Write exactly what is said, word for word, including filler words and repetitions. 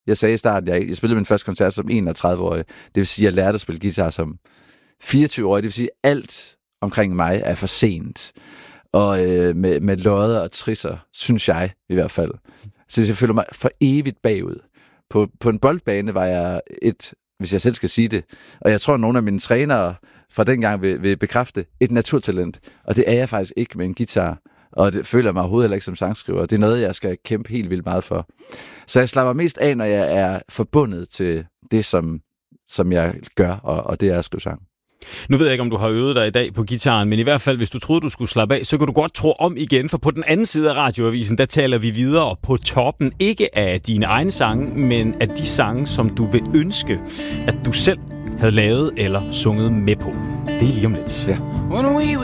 Jeg sagde i starten, jeg, jeg spillede min første koncert som enogtredive-årig. Det vil sige, at jeg lærte at spille guitar som fireogtyve-årig. Det vil sige, at alt omkring mig er for sent. Og øh, med, med lodder og trisser, synes jeg i hvert fald. Så jeg føler mig for evigt bagud. På, på en boldbane var jeg et, hvis jeg selv skal sige det, og jeg tror, at nogle af mine trænere fra dengang vil, vil bekræfte, et naturtalent. Og det er jeg faktisk ikke med en guitar. Og det føler jeg mig overhovedet heller ikke som sangskriver. Det er noget, jeg skal kæmpe helt vildt meget for. Så jeg slapper mest af, når jeg er forbundet til det, som, som jeg gør, og, og det er at skrive sang. Nu ved jeg ikke, om du har øvet dig i dag på gitaren, men i hvert fald, hvis du troede, du skulle slappe af, så kan du godt tro om igen, for på den anden side af radioavisen, der taler vi videre på toppen, ikke af dine egne sange, men af de sange, som du vil ønske, at du selv havde lavet eller sunget med på. Det er lige om lidt. Ja.